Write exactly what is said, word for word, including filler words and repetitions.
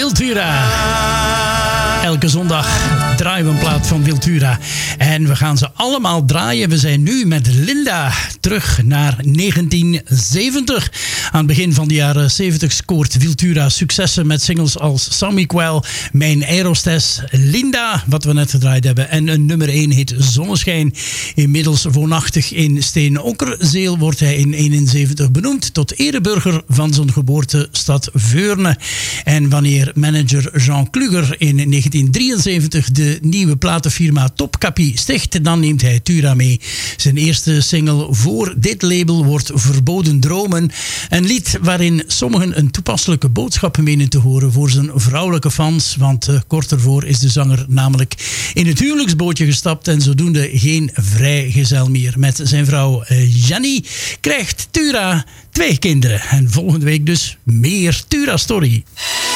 Wiltura. Elke zondag draaien we een plaat van Wiltura. En we gaan ze allemaal draaien. We zijn nu met Linda terug naar negentien zeventig. Aan het begin van de jaren zeventig scoort Wiltura successen met singles als Samiquel, Mijn Aerostes, Linda, wat we net gedraaid hebben. En een nummer één heet Zonneschijn. Inmiddels woonachtig in Steenokkerzeel wordt hij in eenenzeventig benoemd tot ereburger van zijn geboortestad Veurne. En wanneer manager Jean Kluger in negentien drieënzeventig de nieuwe platenfirma Topkapi sticht, dan neemt hij Tura mee. Zijn eerste single voor dit label wordt Verboden Dromen. Een lied waarin sommigen een toepasselijke boodschap menen te horen voor zijn vrouwelijke fans, want uh, kort ervoor is de zanger namelijk in het huwelijksbootje gestapt en zodoende geen vrijgezel meer. Met zijn vrouw uh, Jannie krijgt Tura twee kinderen. En volgende week dus meer Tura Story.